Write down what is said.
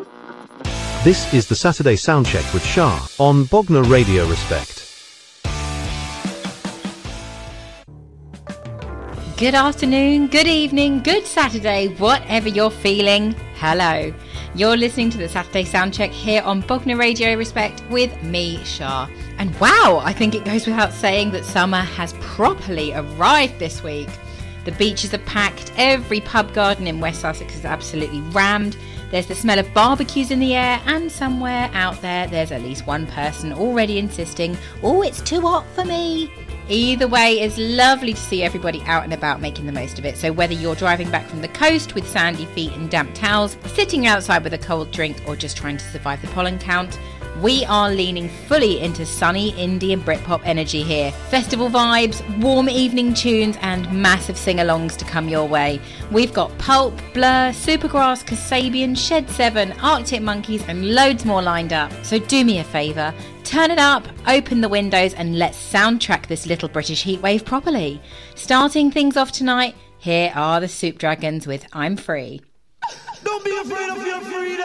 This is the Saturday Soundcheck with Shah on Bognor Radio Respect. Good afternoon, good evening, good Saturday, whatever you're feeling. Hello. You're listening to the Saturday Soundcheck here on Bognor Radio Respect with me, Shah. And wow, I think it goes without saying that summer has properly arrived this week. The beaches are packed, every pub garden in West Sussex is absolutely rammed. There's the smell of barbecues in the air, and somewhere out there's at least one person already insisting, "Oh, it's too hot for me." Either way, it's lovely to see everybody out and about making the most of it. So whether you're driving back from the coast with sandy feet and damp towels, sitting outside with a cold drink, or just trying to survive the pollen count, we are leaning fully into sunny indie and Britpop energy here. Festival vibes, warm evening tunes, and massive sing-alongs to come your way. We've got Pulp, Blur, Supergrass, Kasabian, Shed 7, Arctic Monkeys, and loads more lined up. So do me a favour, turn it up, open the windows, and let's soundtrack this little British heatwave properly. Starting things off tonight, here are the Soup Dragons with I'm Free. Don't be afraid of your freedom.